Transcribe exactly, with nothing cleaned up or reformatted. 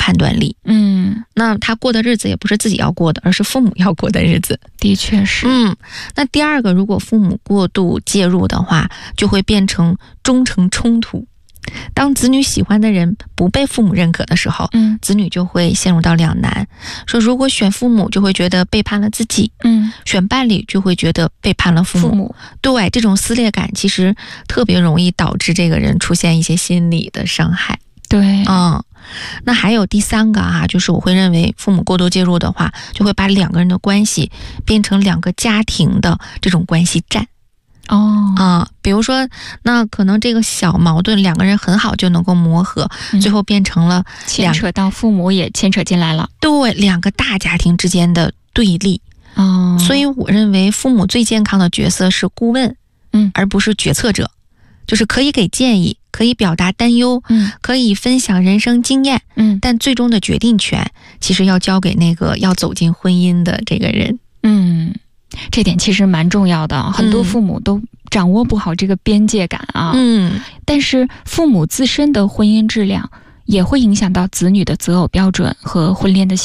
判断力。 嗯， 那他过的日子也不是自己要过的，而是父母要过的日子。 的确是。 嗯，那第二个，如果父母过度介入的话，就会变成忠诚冲突。当子女喜欢的人不被父母认可的时候， 嗯， 子女就会陷入到两难。说如果选父母，就会觉得背叛了自己； 嗯， 选伴侣就会觉得背叛了父母。 父母对，这种撕裂感其实特别容易导致这个人出现一些心理的伤害。 对， 嗯，那还有第三个啊，就是我会认为父母过度介入的话，就会把两个人的关系变成两个家庭的这种关系战。 哦啊，比如说，那可能这个小矛盾两个人很好就能够磨合， 嗯、 最后变成了牵扯到父母也牵扯进来了， 对，两个大家庭之间的对立。 哦， 所以我认为父母最健康的角色是顾问， 嗯， 而不是决策者，就是可以给建议，可以表达担忧， 嗯， 可以分享人生经验， 嗯， 但最终的决定权其实要交给那个要走进婚姻的这个人。 嗯。这点其实蛮重要的，很多父母都掌握不好这个边界感啊。 嗯， 但是父母自身的婚姻质量也会影响到子女的择偶标准和婚恋的